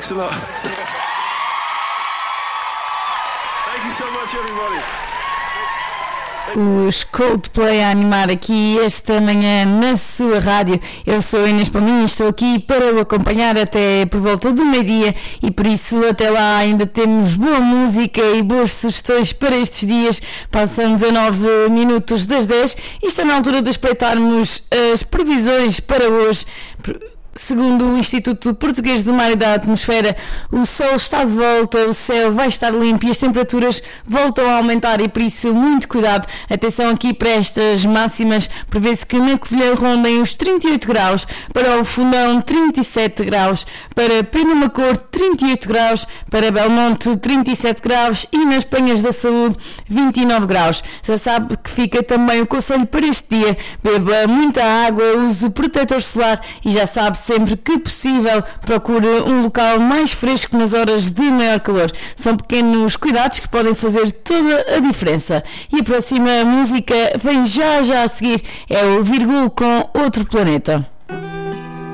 Thanks a lot. Thank you so much, everybody. Os Coldplay a animar aqui esta manhã na sua rádio. Eu sou a Inês Palminha e estou aqui para o acompanhar até por volta do meio-dia e por isso até lá ainda temos boa música e boas sugestões para estes dias. Passam 19 minutos das 10 e está na altura de espreitarmos as previsões para hoje. Segundo o Instituto Português do Mar e da Atmosfera, o sol está de volta, o céu vai estar limpo e as temperaturas voltam a aumentar e por isso muito cuidado. Atenção aqui para estas máximas, prevê-se que na Covilhã rondem os 38 graus, para o Fundão 37 graus, para Penamacor 38 graus, para Belmonte 37 graus e nas Penhas da Saúde 29 graus. Já sabe que fica também o conselho para este dia, beba muita água, use protetor solar e já sabe, sempre que possível, procure um local mais fresco nas horas de maior calor. São pequenos cuidados que podem fazer toda a diferença. E a próxima música vem já a seguir. É o Virgul com Outro Planeta.